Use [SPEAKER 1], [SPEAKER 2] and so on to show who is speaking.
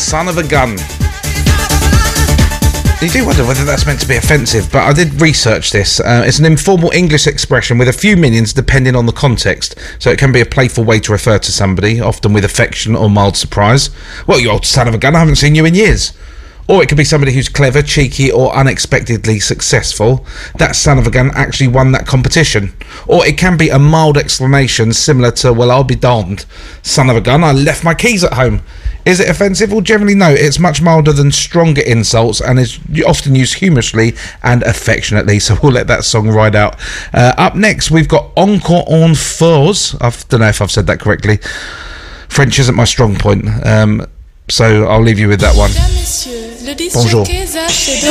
[SPEAKER 1] son of a gun. You do wonder whether that's meant to be offensive, but I did research this. It's an informal English expression with a few meanings depending on the context, so it can be a playful way to refer to somebody, often with affection or mild surprise. Well, you old son of a gun, I haven't seen you in years. Or it could be somebody who's clever, cheeky, or unexpectedly successful. That son of a gun actually won that competition. Or it can be a mild exclamation similar to, well, I'll be darned, son of a gun, I left my keys at home. Is it offensive? Well, generally no. It's much milder than stronger insults and is often used humorously and affectionately, so we'll let that song ride out. Up next, we've got Encore en Force. I don't know if I've said that correctly. French isn't my strong point, so I'll leave you with that one. Bonjour.